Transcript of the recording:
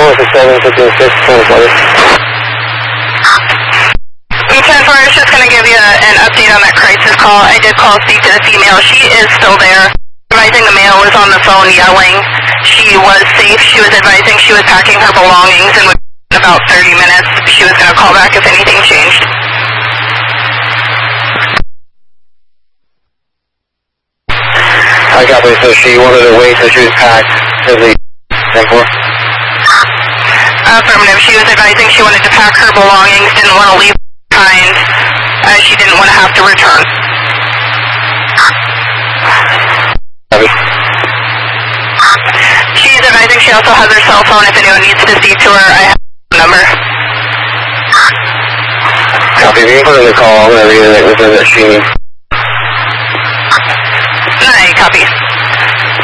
167, 15, 10-4, I was just going to give you an update on that crisis call. I did call, speak to the female. She is still there. Advising the male was on the phone yelling. She was safe. She was advising she was packing her belongings, and within about 30 minutes, she was going to call back if anything changed. I copy, so she wanted to wait till she was packed to the 10-4? Affirmative. She was advising she wanted to pack her belongings, didn't want to leave behind, as she didn't want to have to return. Copy. She's advising she also has her cell phone if anyone needs to speak to her. I have her number. Copy. If you can put in the call, I'm going to read it within that she needs. Alright, copy.